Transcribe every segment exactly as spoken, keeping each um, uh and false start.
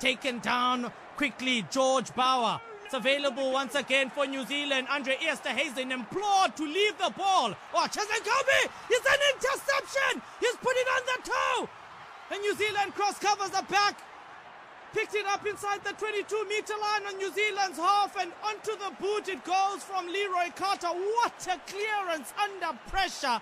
taken down quickly. George Bauer. It's available once again for New Zealand. Andre Esterhuizen implored to leave the ball. Oh, Cheslin Kolbe! It's an interception! He's put it on the toe! And New Zealand cross covers the back. Picked it up inside the twenty-two meter line on New Zealand's half, and onto the boot it goes from Leroy Carter. What a clearance under pressure.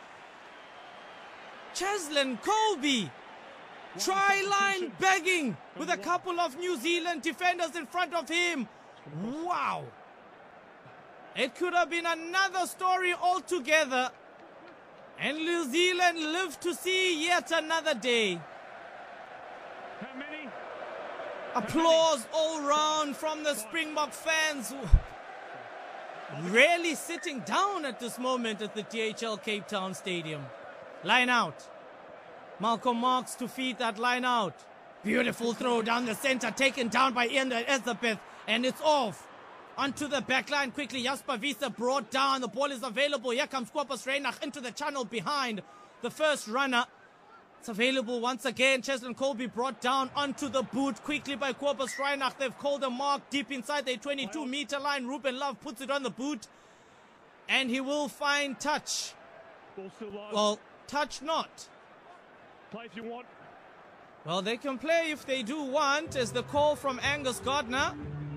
Cheslin Kolbe, try line begging with a couple of New Zealand defenders in front of him. Wow. It could have been another story altogether. And New Zealand lived to see yet another day. How many? Applause all round from the Springbok fans. Rarely sitting down at this moment at the D H L Cape Town Stadium. Line out. Malcolm Marx to feed that line out. Beautiful throw down the center, taken down by Ian Elizabeth, and it's off. Onto the back line quickly. Jasper Wiese brought down. The ball is available. Here comes Kobus Reinach into the channel behind the first runner. It's available once again. Cheslin Kolbe brought down onto the boot quickly by Kobus Reinach. They've called a mark deep inside their twenty-two meter line. Ruben Love puts it on the boot, and he will find touch. Ball still live. Well, touch not. Play if you want. Well, they can play if they do want, as the call from Angus Gardner.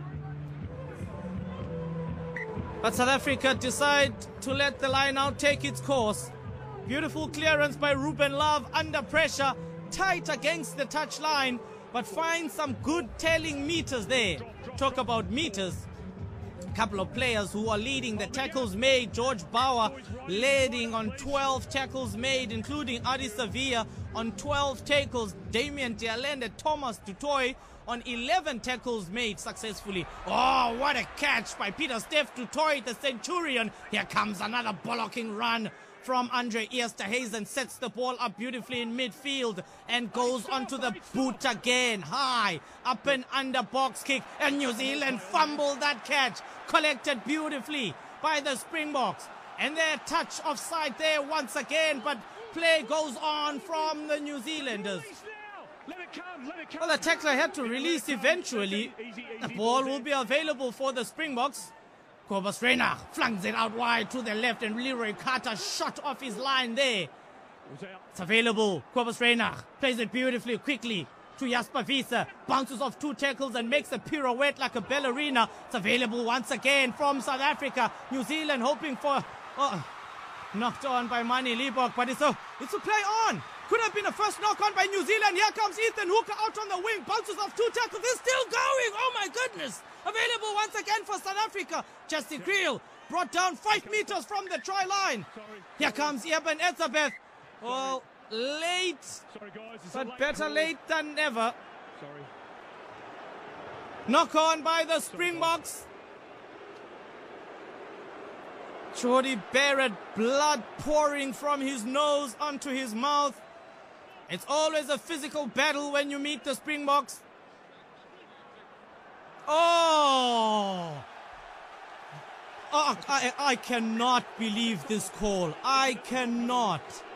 But South Africa decide to let the line out take its course. Beautiful clearance by Ruben Love under pressure, tight against the touch line, but finds some good telling meters there. Talk about meters. A couple of players who are leading the tackles made. George Bauer leading on twelve tackles made, including Adi Sevilla on twelve tackles. Damian Dealende, Thomas Dutoy on eleven tackles made successfully. Oh, what a catch by Peter Steph Dutoy, the Centurion. Here comes another bollocking run from Andre Esterhuizen, sets the ball up beautifully in midfield and goes onto the boot again. High, up and under box kick, and New Zealand fumbled that catch. Collected beautifully by the Springboks. And their touch offside there once again, but play goes on from the New Zealanders. Well, the tackler had to release eventually. The ball will be available for the Springboks. Kobus Reinach flings it out wide to the left, and Leroy Carter shot off his line there. It's available. Kobus Reinach plays it beautifully, quickly to Jasper Wiese. Bounces off two tackles and makes a pirouette like a ballerina. It's available once again from South Africa. New Zealand hoping for... Oh, knocked on by Manie Libbok, but it's a, it's a play on. Could have been a first knock on by New Zealand. Here comes Ethan Hooker out on the wing. Bounces off two tackles. They're still going. Oh my goodness. Available once again for South Africa. Justin Kriel brought down five meters from the try line. Here comes Eben Etzebeth. Well, late, but better late than never. Knock on by the Springboks. Jordie Barrett, blood pouring from his nose onto his mouth. It's always a physical battle when you meet the Springboks. Oh! oh I, I cannot believe this call. I cannot.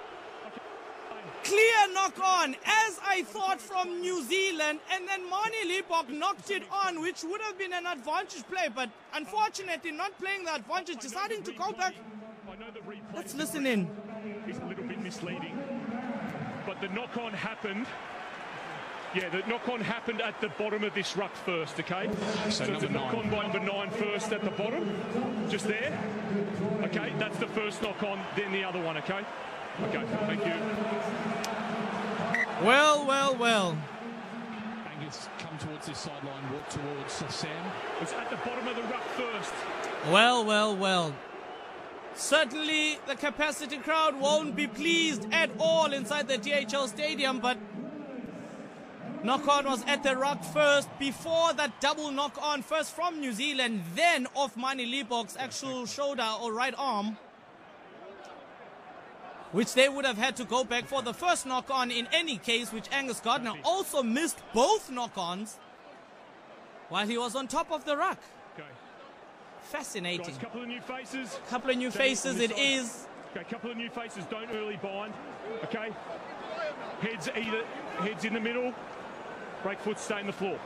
Clear knock on, as I thought, from New Zealand, and then Manie Libbok knocked it on, which would have been an advantage play, but unfortunately not playing the advantage, deciding to go back. Let's listen in. It's a little bit misleading, but the knock on happened. Yeah, the knock-on happened at the bottom of this ruck first, okay? So, so it's a knock-on by number nine first at the bottom, just there. Okay, that's the first knock-on, then the other one, okay? Okay, thank you. Well, well, well. Angus, come towards this sideline, walk towards uh, Sam. It's at the bottom of the ruck first. Well, well, well. Certainly the capacity crowd won't be pleased at all inside the D H L Stadium, but knock-on was at the ruck first, before that double knock-on, first from New Zealand, then off Manie Libbok's actual shoulder or right arm, which they would have had to go back for the first knock-on in any case, which Angus Gardner also missed both knock-ons while he was on top of the ruck. Okay. Fascinating. Guys, couple of new faces. Couple of new faces it is. Okay, couple of new faces, don't early bind. Okay. Heads either, heads in the middle. Break foot, stay on the floor.